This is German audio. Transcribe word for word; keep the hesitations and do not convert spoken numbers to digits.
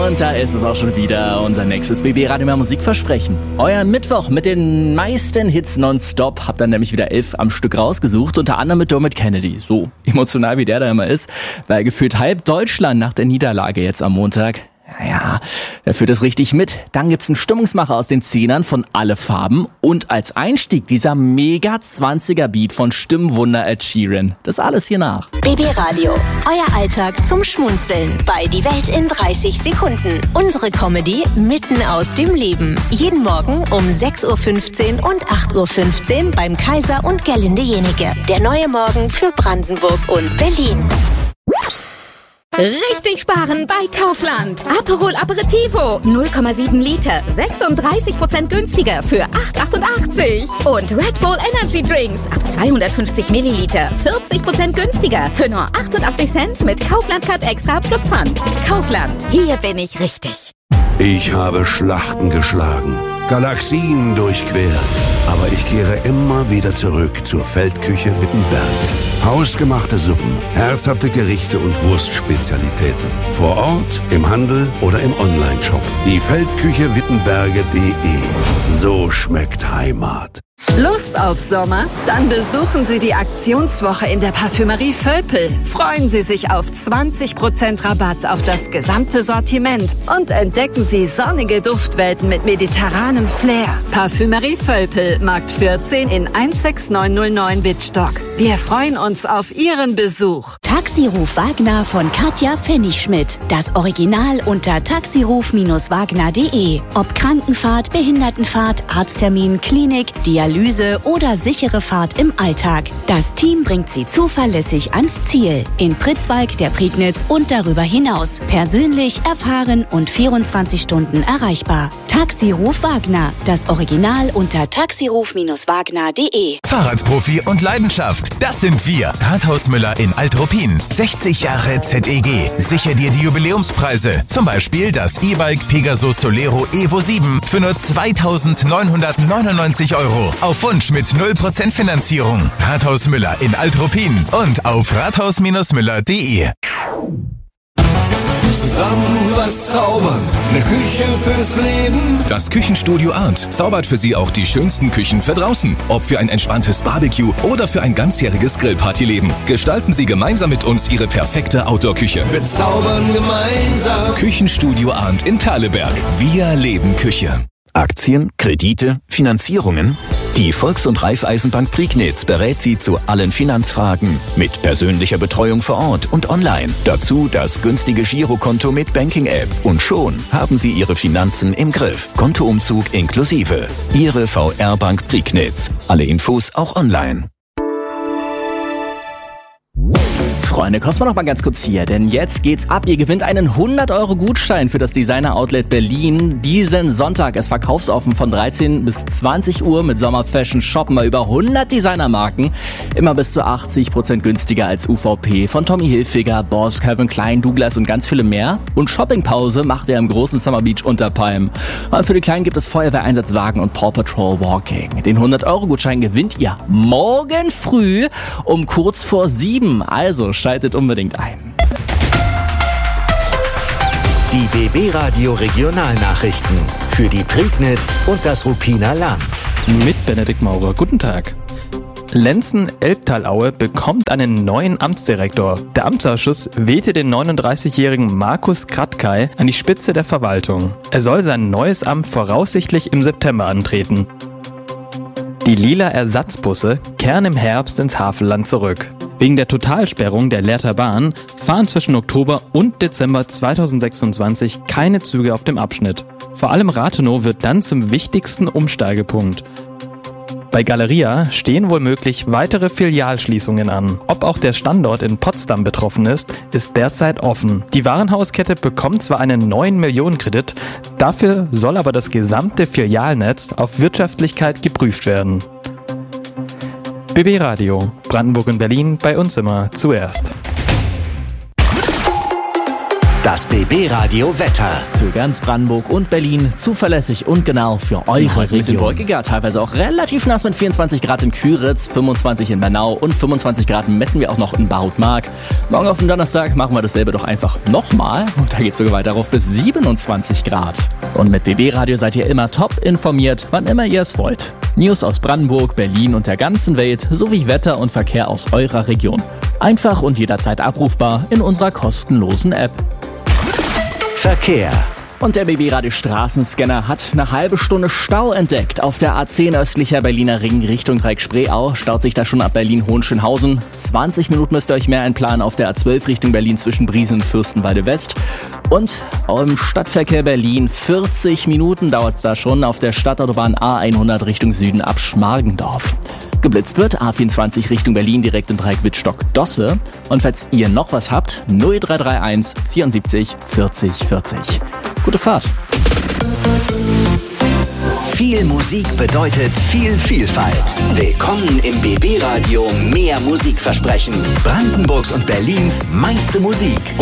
Und da ist es auch schon wieder, unser nächstes B B Radio mehr Musikversprechen. Euer Mittwoch mit den meisten Hits nonstop. Habt dann nämlich wieder elf am Stück rausgesucht, unter anderem mit Dermot Kennedy. So emotional wie der da immer ist, weil gefühlt halb Deutschland nach der Niederlage jetzt am Montag. Naja, wer führt das richtig mit? Dann gibt's einen Stimmungsmacher aus den Zehnern von Alle Farben und als Einstieg dieser mega zwanziger Beat von Stimmwunder Ed Sheeran. Das alles hier nach. B B Radio, euer Alltag zum Schmunzeln bei Die Welt in dreißig Sekunden. Unsere Comedy mitten aus dem Leben. Jeden Morgen um sechs Uhr fünfzehn und acht Uhr fünfzehn beim Kaiser und Gerlinde Jenike. Der neue Morgen für Brandenburg und Berlin. Richtig sparen bei Kaufland. Aperol Aperitivo, null Komma sieben Liter, sechsunddreißig Prozent günstiger für acht Komma achtundachtzig. Und Red Bull Energy Drinks ab zweihundertfünfzig Milliliter, vierzig Prozent günstiger für nur achtundachtzig Cent mit Kaufland Card Extra plus Pfand. Kaufland, hier bin ich richtig. Ich habe Schlachten geschlagen, Galaxien durchquert, aber ich kehre immer wieder zurück zur Feldküche Wittenberge. Hausgemachte Suppen, herzhafte Gerichte und Wurstspezialitäten. Vor Ort, im Handel oder im Onlineshop. Die Feldküche Wittenberge punkt de. So schmeckt Heimat. Lust auf Sommer? Dann besuchen Sie die Aktionswoche in der Parfümerie Völpel. Freuen Sie sich auf zwanzig Prozent Rabatt auf das gesamte Sortiment und entdecken Sie sonnige Duftwelten mit mediterranem Flair. Parfümerie Völpel, Markt vierzehn in eins sechs neun null neun Wittstock. Wir freuen uns auf Ihren Besuch. Taxiruf Wagner von Katja Pfennigschmidt. Das Original unter taxiruf Wagner punkt de. Ob Krankenfahrt, Behindertenfahrt, Arzttermin, Klinik, Dialyse oder sichere Fahrt im Alltag. Das Team bringt Sie zuverlässig ans Ziel. In Pritzwalk, der Prignitz und darüber hinaus. Persönlich, erfahren und vierundzwanzig Stunden erreichbar. Taxiruf Wagner. Das Original unter taxiruf Wagner punkt de. Fahrradprofi und Leidenschaft. Das sind wir. Rathaus Müller in Alt-Ruppin. sechzig Jahre Z E G. Sicher dir die Jubiläumspreise. Zum Beispiel das E-Bike Pegasus Solero Evo sieben für nur zweitausendneunhundertneunundneunzig Euro. Auf Wunsch mit null Prozent Finanzierung. Rathaus Müller in Alt-Ruppin und auf rathaus Müller punkt de. Zusammen was zaubern, eine Küche fürs Leben. Das Küchenstudio Arndt zaubert für Sie auch die schönsten Küchen für draußen. Ob für ein entspanntes Barbecue oder für ein ganzjähriges Grillpartyleben. Gestalten Sie gemeinsam mit uns Ihre perfekte Outdoor-Küche. Wir zaubern gemeinsam. Küchenstudio Arndt in Perleberg. Wir leben Küche. Aktien, Kredite, Finanzierungen? Die Volks- und Raiffeisenbank Prignitz berät Sie zu allen Finanzfragen mit persönlicher Betreuung vor Ort und online. Dazu das günstige Girokonto mit Banking-App. Und schon haben Sie Ihre Finanzen im Griff. Kontoumzug inklusive. Ihre V R-Bank Prignitz. Alle Infos auch online. Freunde, kosten wir noch mal ganz kurz hier, denn jetzt geht's ab. Ihr gewinnt einen hundert Euro Gutschein für das Designer Outlet Berlin. Diesen Sonntag ist verkaufsoffen von dreizehn bis zwanzig Uhr mit Sommerfashion shoppen wir über hundert Designermarken. Immer bis zu achtzig Prozent günstiger als U V P. Von Tommy Hilfiger, Boss, Calvin Klein, Douglas und ganz viele mehr. Und Shoppingpause macht ihr im großen Summer Beach unter Palm. Und für die Kleinen gibt es Feuerwehreinsatzwagen und Paw Patrol Walking. Den hundert Euro Gutschein gewinnt ihr morgen früh um kurz vor sieben. Also schaltet unbedingt ein. Die B B Radio Regionalnachrichten für die Prignitz und das Ruppiner Land. Mit Benedikt Maurer. Guten Tag. Lenzen-Elbtalaue bekommt einen neuen Amtsdirektor. Der Amtsausschuss wählte den neununddreißigjährigen Markus Kratkay an die Spitze der Verwaltung. Er soll sein neues Amt voraussichtlich im September antreten. Die lila Ersatzbusse kehren im Herbst ins Havelland zurück. Wegen der Totalsperrung der Lehrter Bahn fahren zwischen Oktober und Dezember zweitausendsechsundzwanzig keine Züge auf dem Abschnitt. Vor allem Rathenow wird dann zum wichtigsten Umsteigepunkt. Bei Galeria stehen womöglich weitere Filialschließungen an. Ob auch der Standort in Potsdam betroffen ist, ist derzeit offen. Die Warenhauskette bekommt zwar einen neun Millionen Kredit, dafür soll aber das gesamte Filialnetz auf Wirtschaftlichkeit geprüft werden. B B Radio, Brandenburg und Berlin, bei uns immer zuerst. Das B B-Radio Wetter. Für ganz Brandenburg und Berlin zuverlässig und genau für eure Region. Ein bisschen wolkiger, teilweise auch relativ nass mit vierundzwanzig Grad in Küritz, fünfundzwanzig in Bernau und fünfundzwanzig Grad messen wir auch noch in Bautmark. Morgen auf den Donnerstag machen wir dasselbe doch einfach nochmal und da geht es sogar weiter auf bis siebenundzwanzig Grad. Und mit B B-Radio seid ihr immer top informiert, wann immer ihr es wollt. News aus Brandenburg, Berlin und der ganzen Welt sowie Wetter und Verkehr aus eurer Region. Einfach und jederzeit abrufbar in unserer kostenlosen App. Verkehr. Und der B B-Radio Straßenscanner hat eine halbe Stunde Stau entdeckt. Auf der A zehn östlicher Berliner Ring Richtung Dreieck-Spreeau staut sich da schon ab Berlin-Hohenschönhausen. zwanzig Minuten müsst ihr euch mehr einplanen auf der A zwölf Richtung Berlin zwischen Briesen und Fürstenwalde West. Und im Stadtverkehr Berlin vierzig Minuten dauert es da schon auf der Stadtautobahn A hundert Richtung Süden ab Schmargendorf. Geblitzt wird A vierundzwanzig Richtung Berlin direkt im Dreieck Wittstock-Dosse. Und falls ihr noch was habt, null drei drei eins vierundsiebzig vierzig vierzig. Gute Fahrt. Viel Musik bedeutet viel Vielfalt. Willkommen im B B-Radio Mehr Musikversprechen. Brandenburgs und Berlins meiste Musik.